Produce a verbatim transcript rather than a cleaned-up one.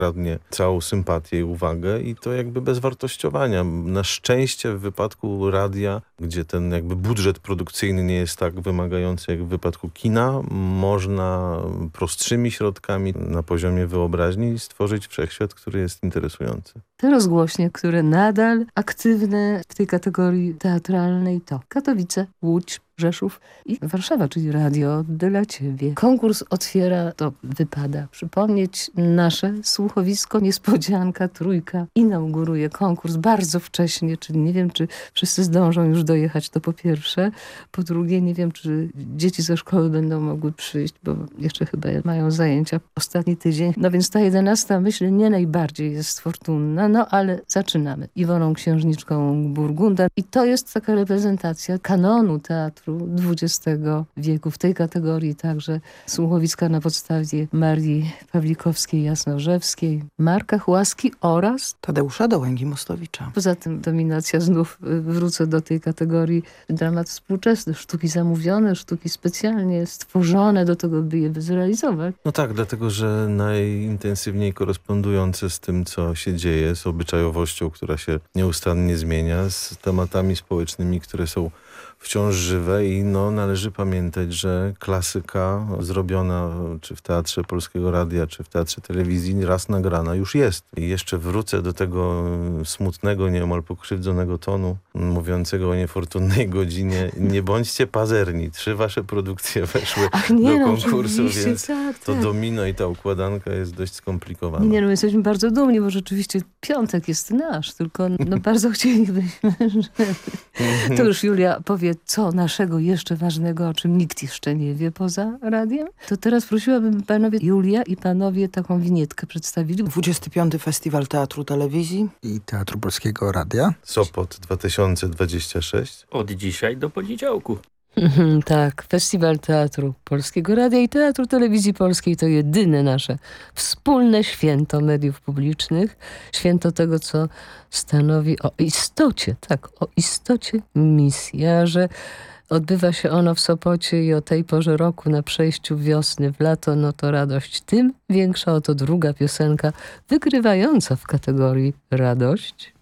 kradnie całą sympatię i uwagę i to jakby bez wartościowania. Na szczęście w wypadku radia, gdzie ten jakby budżet produkcyjny nie jest tak wymagający jak w wypadku kina, można prostszymi środkami na poziomie wyobraźni stworzyć wszechświat, który jest interesujący. Te rozgłośnie, które nadal aktywne w tej kategorii teatralnej to Katowice, Łódź, Rzeszów i Warszawa, czyli Radio dla Ciebie. Konkurs otwiera, to wypada przypomnieć, nasze słuchowisko Niespodzianka Trójka inauguruje konkurs bardzo wcześnie, czyli nie wiem, czy wszyscy zdążą już dojechać, to po pierwsze. Po drugie, nie wiem, czy dzieci ze szkoły będą mogły przyjść, bo jeszcze chyba mają zajęcia ostatni tydzień. No więc ta jedenasta, myślę, nie najbardziej jest fortunna, no ale zaczynamy. Iwoną Księżniczką Burgunda i to jest taka reprezentacja kanonu teatru dwudziestego wieku. W tej kategorii także słuchowiska na podstawie Marii Pawlikowskiej-Jasnorzewskiej, Marka Chłaski oraz Tadeusza Dołęgi-Mostowicza. Poza tym dominacja, znów wrócę do tej kategorii, dramat współczesny, sztuki zamówione, sztuki specjalnie stworzone do tego, by je zrealizować. No tak, dlatego, że najintensywniej korespondujące z tym, co się dzieje, z obyczajowością, która się nieustannie zmienia, z tematami społecznymi, które są wciąż żywe i no, należy pamiętać, że klasyka zrobiona czy w Teatrze Polskiego Radia, czy w Teatrze Telewizji raz nagrana już jest. I jeszcze wrócę do tego smutnego, nieomal pokrzywdzonego tonu mówiącego o niefortunnej godzinie. Nie bądźcie pazerni. Trzy wasze produkcje weszły Ach, nie, do no, konkursu, więc tak, to tak. domino i ta układanka jest dość skomplikowana. Nie, no jesteśmy bardzo dumni, bo rzeczywiście piątek jest nasz, tylko no bardzo chcielibyśmy, że to już Julia powie, co naszego jeszcze ważnego, o czym nikt jeszcze nie wie poza radiem. To teraz prosiłabym panowie Julia i panowie taką winietkę przedstawili. dwudziesty piąty Festiwal Teatru Telewizji i Teatru Polskiego Radia. Sopot dwa tysiące dwadzieścia sześć. Od dzisiaj do poniedziałku. Mhm, tak, Festiwal Teatru Polskiego Radia i Teatru Telewizji Polskiej to jedyne nasze wspólne święto mediów publicznych. Święto tego, co stanowi o istocie, tak, o istocie misji. A że odbywa się ono w Sopocie i o tej porze roku na przejściu wiosny w lato, no to radość tym większa. Oto druga piosenka wygrywająca w kategorii radość.